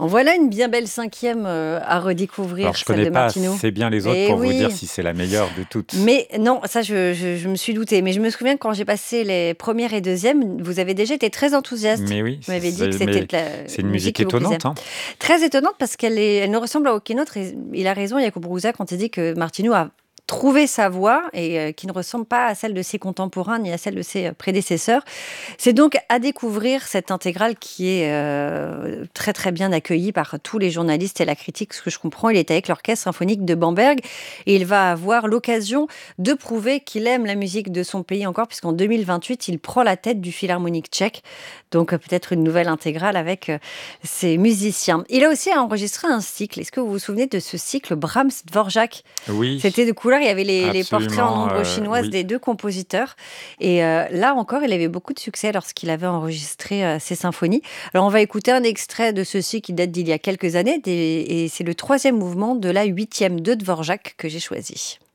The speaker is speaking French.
En voilà une bien belle cinquième à Alors, redécouvrir, je celle connais de pas Martino. assez bien les autres Eh pour vous dire oui, si c'est la meilleure de toutes. mais non, ça je me suis doutée. Mais je me souviens que quand j'ai passé les premières et deuxièmes, vous avez déjà été très enthousiaste. Mais oui, Vous m'avez dit que c'était mais de la c'est une musique musique qui vous plaisait. étonnante, hein. Très étonnante parce elle ne ressemble à aucune autre et il a raison Jacob Brouza quand il dit que Martino a trouvé sa voix et qui ne ressemble pas à celle de ses contemporains ni à celle de ses prédécesseurs. C'est donc à découvrir cette intégrale qui est très très bien accueillie par tous les journalistes et la critique. Ce que je comprends, il est avec l'Orchestre symphonique de Bamberg et il va avoir l'occasion de prouver qu'il aime la musique de son pays encore puisqu'en 2028, il prend la tête du Philharmonique tchèque. Donc peut-être une nouvelle intégrale avec ses musiciens. Il a aussi enregistré un cycle. Est-ce que vous vous souvenez de ce cycle Brahms-Dvorak? Oui, C'était de couleur, il y avait les portraits en absolument, ombre chinoise oui. des deux compositeurs. Et là encore, il avait beaucoup de succès lorsqu'il avait enregistré ses symphonies. Alors on va écouter un extrait de ceci qui date d'il y a quelques années, et c'est le troisième mouvement de la huitième de Dvorak que j'ai choisi.